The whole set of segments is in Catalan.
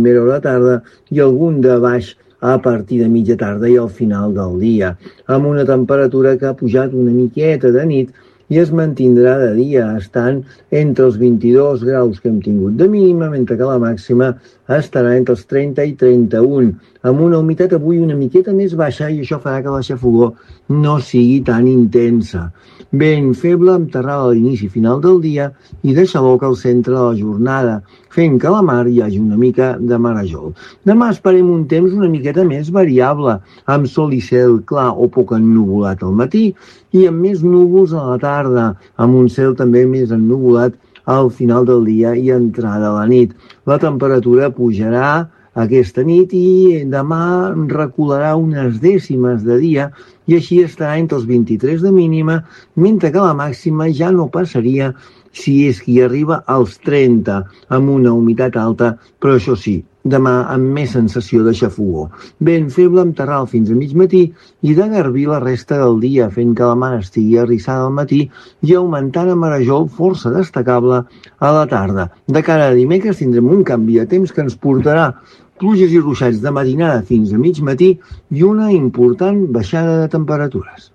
primera hora de tarda i algun de baix a partir de mitja tarda i al final del dia, amb una temperatura que ha pujat una miqueta de nit i es mantindrà de dia, estant entre els 22 graus que hem tingut de mínima, mentre que la màxima estarà entre els 30 i 31, amb una humitat avui una miqueta més baixa i això farà que la xafogor no sigui tan intensa. Vent feble amb terrada a l'inici final del dia i deixa l'oca al centre de la jornada, fent que a la mar hi hagi una mica de marejol. Demà esperem un temps una miqueta més variable, amb sol i cel clar o poc ennuvolat al matí i amb més núvols a la tarda, amb un cel també més ennuvolat al final del dia i entrada a la nit. La temperatura pujarà aquesta nit i demà recularà unes dècimes de dia i així estarà entre els 23 de mínima, mentre que la màxima ja no passaria si és que hi arriba als 30, amb una humitat alta, però això sí, demà amb més sensació de xafogor. Vent feble amb terral fins a mig matí i de garbí la resta del dia, fent que la mar estigui arrissada al matí i augmentant a marejol força destacable a la tarda. De cara a dimecres tindrem un canvi de temps que ens portarà pluges i ruixats de matinada fins a mig matí i una important baixada de temperatures.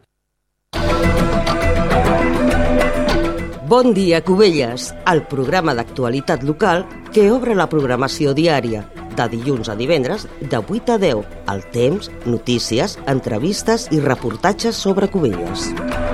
Bon dia, Cubelles, el programa d'actualitat local que obre la programació diària, de dilluns a divendres, de 8 a 10, el temps, notícies, entrevistes i reportatges sobre Cubelles.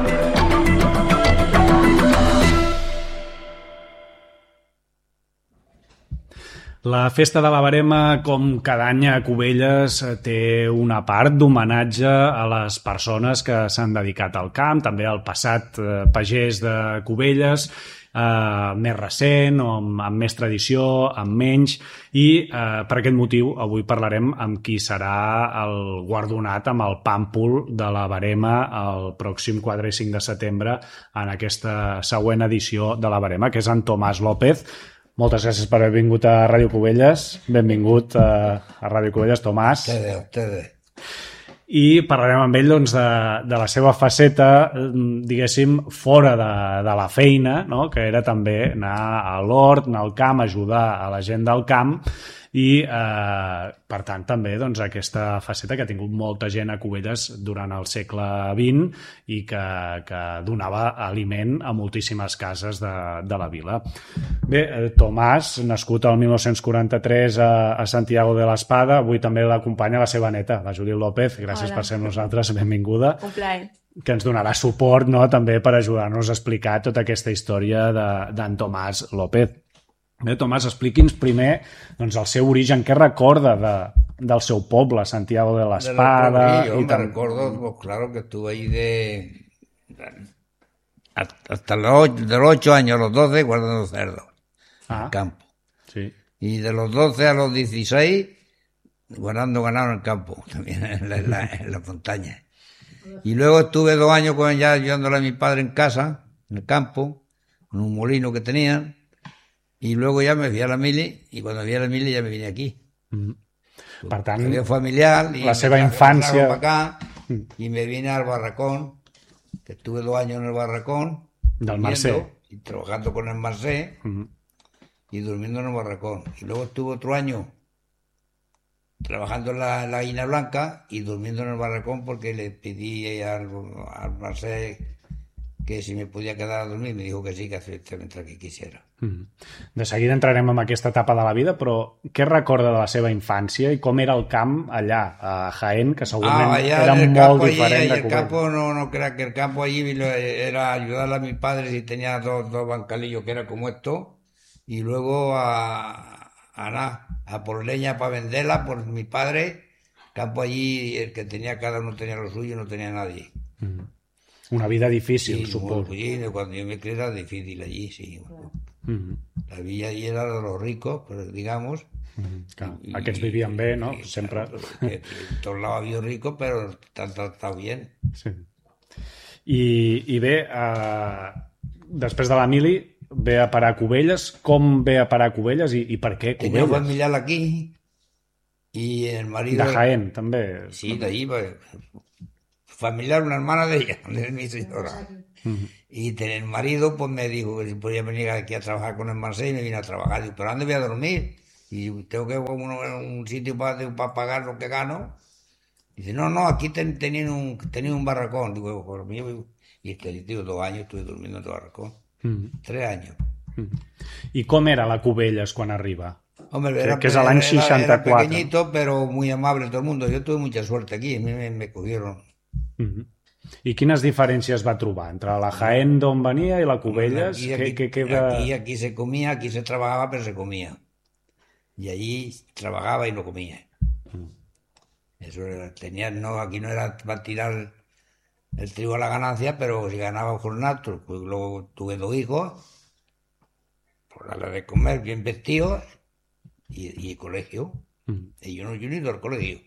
La Festa de la Verema, com cada any a Cubelles, té una part d'homenatge a les persones que s'han dedicat al camp, també al passat pagès de Cubelles, més recent, o amb més tradició, amb menys, i per aquest motiu avui parlarem amb qui serà el guardonat amb el pàmpol de la Verema el pròxim 4 i 5 de setembre en aquesta següent edició de la Verema, que és en Tomàs López. Moltes gràcies per haver vingut a Ràdio Cubelles. Benvingut a Ràdio Cubelles, Tomàs. Té bé. I parlarem amb ell doncs, de la seva faceta, diguéssim, fora de la feina, no? Que era també anar a l'hort, anar al camp, ajudar a la gent del camp i, per tant, també doncs, aquesta faceta que ha tingut molta gent a Cubelles durant el segle XX i que donava aliment a moltíssimes cases de la vila. Bé, Tomàs, nascut el 1943 a Santiago de l'Espada, avui també l'acompanya la seva neta, la Judit López. Gràcies per ser amb nosaltres, benvinguda. Un plaer. Que ens donarà suport, no?, també per ajudar-nos a explicar tota aquesta història d'en Tomàs López. Bé, Tomàs, expliqui'ns primer doncs, el seu origen, què recorda del seu poble, Santiago de l'Espada. Yo me recuerdo, pues claro, que estuve ahí hasta de los 8 años a los 12 guardando cerdos en el campo. Sí. Y de los 12 a los 16 guardando ganado en el campo, también en la montaña. Y luego estuve 2 años ya ayudándole a mi padre en casa, en el campo, en un molino que tenían. Y luego ya me fui a la mili, y cuando fui a la mili ya me vine aquí. Per tant, familiar, y la seva infància... acá, y me vine al barracón, que estuve 2 años en el barracón. Del Mercè. Y trabajando con el Mercè, y durmiendo en el barracón. Y luego estuve otro año trabajando en la Gallina Blanca y durmiendo en el barracón porque le pedí al Mercè que si me podia quedar a dormir, me dijo que sí, que acepté mentre que quisiera. De seguida entrarem en aquesta etapa de la vida, però què recorda de la seva infància i com era el camp allà, a Jaén, que segurament era molt diferent de Cubelles? El campo, no crea que el campo allí era ayudarle a mis padres y tenía dos bancalillos que era como esto, y luego a por leña para venderla por mi padre. Campo allí, el que tenía, cada uno tenía lo suyo, no tenía nadie. Una vida difícil, sí, supongo. Sí, cuando yo me crié era difícil allí, sí. La vida allí era de los ricos, però digamos. Claro, aquests vivien bé, no? Sempre. En tots lados havia ricos, però t'han tractat bé. Sí. I bé, després de la mili, ve a parar a Cubelles. Com ve a parar a Cubelles i per què Cubelles? Tenía familiar aquí y el marido... De Jaén, també. Sí, de allí, familiar, una hermana de ella, de mi señora. Y el marido pues me dijo que si podía venir aquí a trabajar con el Mercè y me vine a trabajar. Digo, ¿pero dónde voy a dormir? y tengo que ir a un sitio para pagar lo que gano. Dice, no, aquí tenía un barracón. Digo, por mí, y digo, 2 años estuve durmiendo en el barracón. 3 años. I com era la Cubelles quan arriba? Hombre, Que és a l'any 64. Era pequeñito, pero muy amable todo el mundo. Yo tuve mucha suerte aquí, a mí me cogieron. I quines diferències va trobar entre la Jaén d'on venia i la Cubelles? Aquí se comía, aquí se trabajaba, pero se comía. Y allí trabajaba y no comía. Eso era, aquí no era para tirar el trigo a la ganancia, pero si ganaba un jornato, pues luego tuve 2 hijos, por darle de comer, bien vestidos, y colegio. Y yo no he ido al colegio.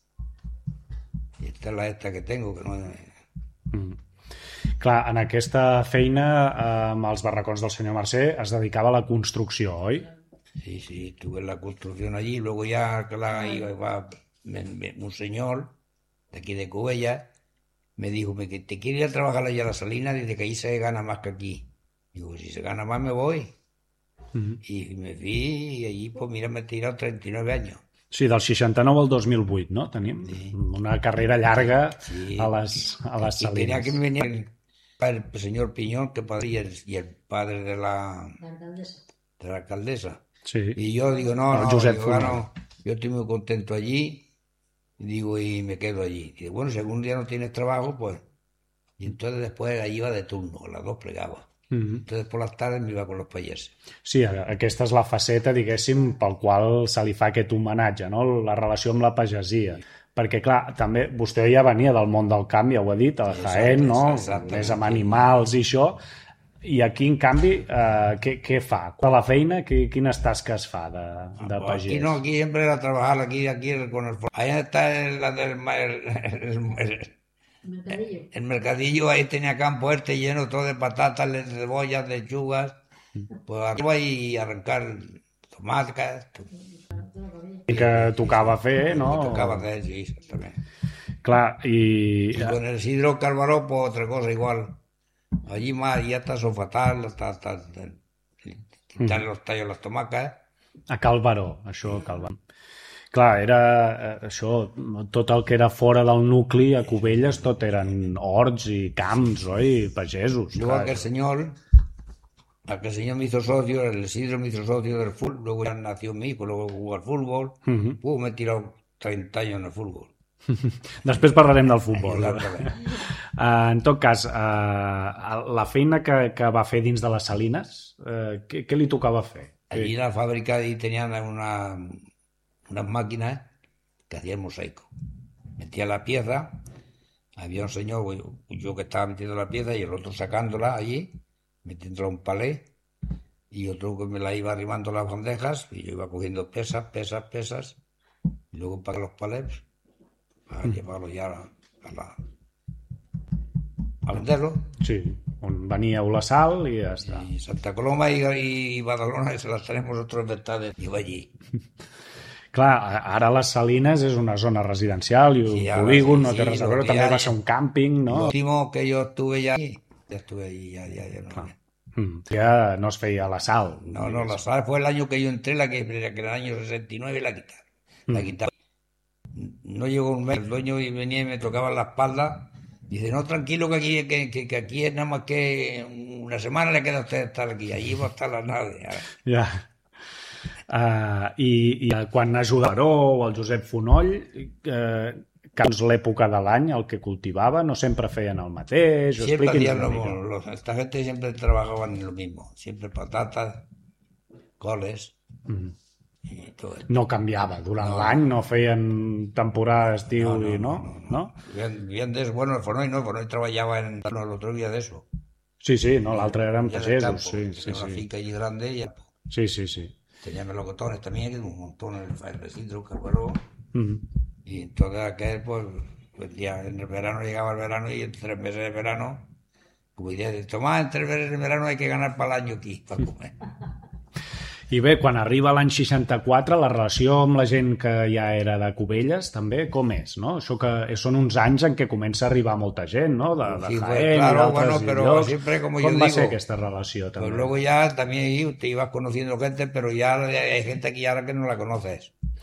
I esta és esta que tengo, que no... Clar, en aquesta feina amb els barracons del senyor Mercè es dedicava a la construcció, oi? Sí, estuve en la construcción allí, luego ya iba un señor de aquí de Cubella, me dijo que te quiere ir a trabajar allá a la Salina, dice que allí se gana más que aquí. Digo, si se gana más me voy. Y me fui y allí, pues mira, me he tirado 39 años. Sí, del 69 al 2008, no? Tenim una carrera llarga a les Salines. Y tenía que venir el señor Piñón, que padre, y el padre de la alcaldesa. Sí. Y yo digo, no, Josep yo estoy muy contento allí, y me quedo allí. Y bueno, si algún día no tienes trabajo, pues... Y entonces después allí iba de turno, a las 2 plegaba. Entonces por las tardes me iba con los payeses. Sí, aquesta és la faceta, diguéssim, pel qual se li fa aquest homenatge, no? La relació amb la pagesia. Perquè, clar, també vostè ja venia del món del camp, ja ho ha dit, a Jaén, no? Més amb animals i això. I aquí, en canvi, què fa? A la feina, quines tasques fa de pagès? Aquí siempre era trabajar, aquí con el... Ahí está el mercadillo, ahí tenía campo lleno todo de patatas, de cebollas, de lechugas. Pues aquí voy a arrancar tomates. I que tocava fer, no? Tocava fer, sí, exactament. Clar, y con el Isidro Calvaró, pues otra cosa igual. Allí más ya está sofatal, quitar los tallos a las tomacas. A Calvaró, això, Calvaró. Clar, era això, tot el que era fora del nucli, a Cubelles, tot eren horts i camps, oi? Pagesos. Luego aquel señor me hizo socio, el Isidro me hizo socio del fútbol, luego ya nació mi hijo, luego jugó al fútbol. Me he tirado 30 años en el fútbol. Després parlarem del futbol. En tot cas, la feina que va fer dins de les Salines, què li tocava fer? Allí en la fábrica tenían unas máquinas que hacían mosaico. Metía la pieza, había un señor, yo que estaba metiendo la pieza y el otro sacándola allí, metiéndola en un palé, y otro que me la iba arrimando las bandejas, y yo iba cogiendo pesas, y luego para los palés, para llevarlo ya a venderlo. Sí, on veníeu la sal i ja està. Y Santa Coloma y Badalona se las tenemos nosotros inventadas, iba allí. Clar, ara les Salines és una zona residencial i un polígon, no té res a veure, també va ser un càmping, no? L'último que yo estuve ya estuve allí, ya no. Ja no es feia la sal. No, la sal fue el año que yo entré, que en el año 69 la quitaron. No llegó un mes, el dueño venía y me tocaba la espalda, dice, no, tranquilo, que aquí es nada más que una semana le queda a usted estar aquí, allí va a estar la nave. Ja. I quan ajuda Baró o el Josep Fonoll, l'època de l'any, el que cultivava, no sempre feien el mateix? Siempre hacían esta gente siempre trabajaban en lo mismo, siempre patatas, coles y todo. No canviava, durant l'any no feien temporada, estiu i no? Bien de eso, bueno, el Fonoll trabajaba en el otro día de eso. Sí, no, l'altre eren pagesos, sí. Una finca allí grande y... Sí. Tenía melocotones también, que un montón el Isidro Calvaró. Y entonces aquel, pues ya en el verano llegaba el verano y en 3 meses de verano, como diría, Tomás, en 3 meses de verano hay que ganar para el año aquí, para comer. I bé, quan arriba l'any 64, la relació amb la gent que ja era de Cubelles, també, com és, no? Això que són uns anys en què comença a arribar molta gent, ¿no? De Sí, pues, Jaén claro, i d'altres bueno, pero llocs. siempre, como yo Com va digo, ser aquesta relació, també? pues luego ya también ahí te ibas conociendo gente, pero ya hay gente aquí ahora que no la conoces.